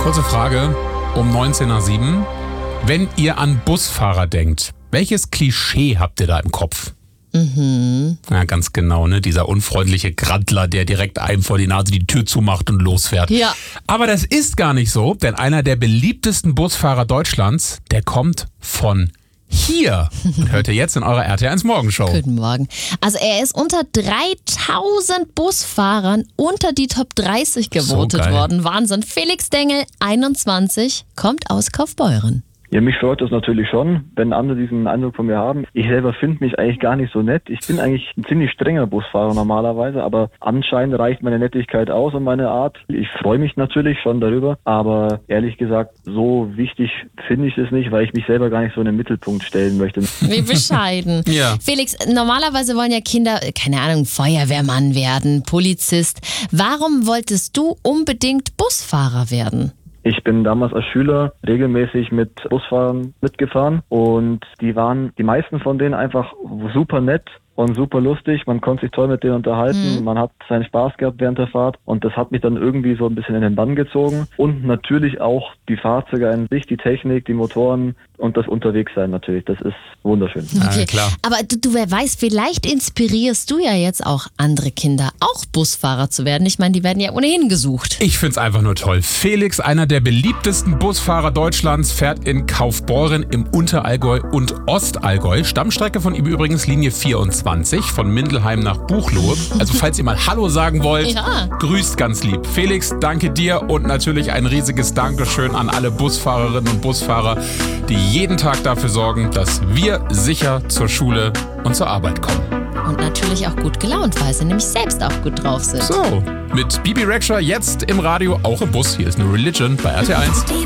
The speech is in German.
Kurze Frage um 19:07. Wenn ihr an Busfahrer denkt, welches Klischee habt ihr da im Kopf? Ja, ganz genau, ne? Dieser unfreundliche Grandler, der direkt einem vor die Nase die Tür zumacht und losfährt. Ja. Aber das ist gar nicht so, denn einer der beliebtesten Busfahrer Deutschlands, der kommt von hier. Und hört ihr jetzt in eurer RT1 Morgenshow. Guten Morgen. Also er ist unter 3000 Busfahrern unter die Top 30 gewotet geil. worden. Wahnsinn. Felix Dengel, 21, kommt aus Kaufbeuren. Ja, mich freut das natürlich schon, wenn andere diesen Eindruck von mir haben. Ich selber finde mich eigentlich gar nicht so nett. Ich bin eigentlich ein ziemlich strenger Busfahrer normalerweise, aber anscheinend reicht meine Nettigkeit aus und meine Art. Ich freue mich natürlich schon darüber, aber ehrlich gesagt, so wichtig finde ich es nicht, weil ich mich selber gar nicht so in den Mittelpunkt stellen möchte. Wie bescheiden. Ja. Felix, normalerweise wollen ja Kinder, keine Ahnung, Feuerwehrmann werden, Polizist. Warum wolltest du unbedingt Busfahrer werden? Ich bin damals als Schüler regelmäßig mit Busfahrern mitgefahren und die meisten von denen einfach super nett und super lustig. Man konnte sich toll mit denen unterhalten. Man hat seinen Spaß gehabt während der Fahrt und das hat mich dann irgendwie so ein bisschen in den Bann gezogen. Und natürlich auch die Fahrzeuge an sich, die Technik, die Motoren und das Unterwegssein natürlich. Das ist wunderschön. Okay. klar. Aber du, wer weiß, vielleicht inspirierst du ja jetzt auch andere Kinder, auch Busfahrer zu werden. Ich meine, die werden ja ohnehin gesucht. Ich find's einfach nur toll. Felix, einer der beliebtesten Busfahrer Deutschlands, fährt in Kaufbeuren im Unterallgäu und Ostallgäu. Stammstrecke von ihm übrigens Linie 24 von Mindelheim nach Buchloe. Also falls ihr mal Hallo sagen wollt, Ja. grüßt ganz lieb. Felix, danke dir und natürlich ein riesiges Dankeschön an alle Busfahrerinnen und Busfahrer, die jeden Tag dafür sorgen, dass wir sicher zur Schule und zur Arbeit kommen. Und natürlich auch gut gelaunt, weil sie nämlich selbst auch gut drauf sind. So, mit Bibi Rexha jetzt im Radio, auch im Bus. Hier ist eine Religion bei RT1.